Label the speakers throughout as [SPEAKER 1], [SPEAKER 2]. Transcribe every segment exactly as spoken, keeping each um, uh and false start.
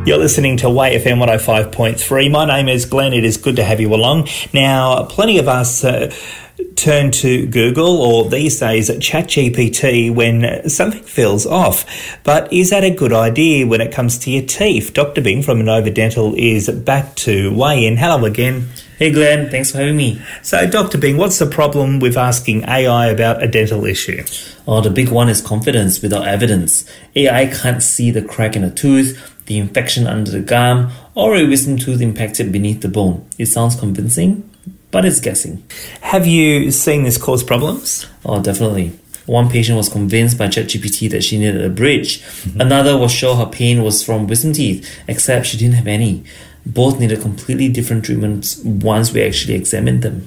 [SPEAKER 1] You're listening to Way F M one oh five point three. My name is Glenn. It is good to have you along. Now, plenty of us uh, turn to Google or these days ChatGPT when something feels off. But is that a good idea when it comes to your teeth? Doctor Bing from Inova Dental is back to weigh in. Hello again.
[SPEAKER 2] Hey Glenn, thanks for having me.
[SPEAKER 1] So, Doctor Bing, what's the problem with asking A I about a dental issue?
[SPEAKER 2] Oh, the big one is confidence without evidence. A I can't see the crack in a tooth, the infection under the gum, or a wisdom tooth impacted beneath the bone. It sounds convincing, but it's guessing.
[SPEAKER 1] Have you seen this cause problems?
[SPEAKER 2] Oh, definitely. One patient was convinced by ChatGPT that she needed a bridge. Mm-hmm. Another was sure her pain was from wisdom teeth, except she didn't have any. Both needed completely different treatments once we actually examined them.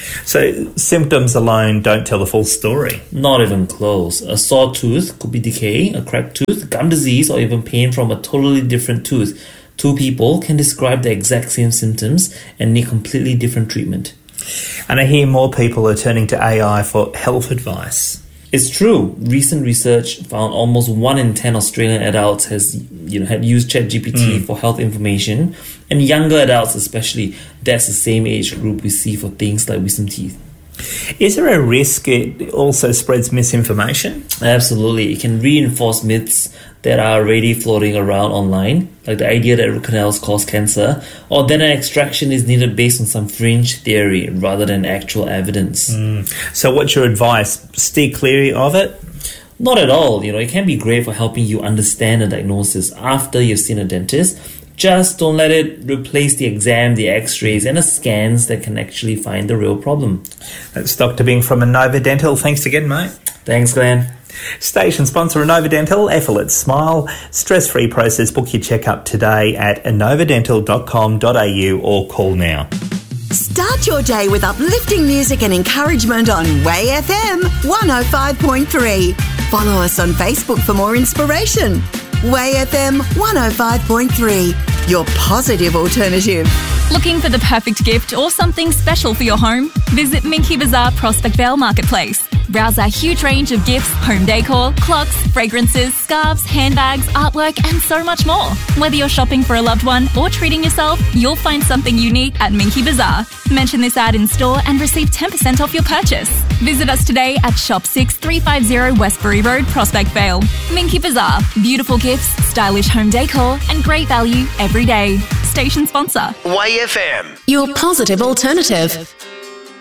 [SPEAKER 1] So symptoms alone don't tell the full story?
[SPEAKER 2] Not even close. A sore tooth could be decay, a cracked tooth, gum disease, or even pain from a totally different tooth. Two people can describe the exact same symptoms and need completely different treatment.
[SPEAKER 1] And I hear more people are turning to A I for health advice.
[SPEAKER 2] It's true. Recent research found almost one in ten Australian adults has, you know, had used ChatGPT mm. for health information, and younger adults especially. That's the same age group we see for things like wisdom teeth.
[SPEAKER 1] Is there a risk it also spreads misinformation?
[SPEAKER 2] Absolutely. It can reinforce myths that are already floating around online, like the idea that root canals cause cancer, or that an extraction is needed based on some fringe theory rather than actual evidence.
[SPEAKER 1] Mm. So what's your advice? Steer clear of it?
[SPEAKER 2] Not at all. You know, it can be great for helping you understand a diagnosis after you've seen a dentist. Just don't let it replace the exam, the x-rays, and the scans that can actually find the real problem.
[SPEAKER 1] That's Doctor Bing from Inova Dental. Thanks again, mate.
[SPEAKER 2] Thanks, Glenn.
[SPEAKER 1] Station sponsor Inova Dental, Effortless Smile. Stress-free process. Book your checkup today at inova dental dot com dot a u or call now.
[SPEAKER 3] Start your day with uplifting music and encouragement on Way F M one oh five point three. Follow us on Facebook for more inspiration. Way F M one oh five point three, your positive alternative.
[SPEAKER 4] Looking for the perfect gift or something special for your home? Visit Minky Bazaar Prospect Vale Marketplace. Browse our huge range of gifts, home decor, clocks, fragrances, scarves, handbags, artwork, and so much more. Whether you're shopping for a loved one or treating yourself, you'll find something unique at Minky Bazaar. Mention this ad in store and receive ten percent off your purchase. Visit us today at Shop six three five zero Westbury Road, Prospect Vale. Minky Bazaar. Beautiful gifts, stylish home decor, and great value every day. Station sponsor.
[SPEAKER 5] Y F M.
[SPEAKER 3] Your positive alternative.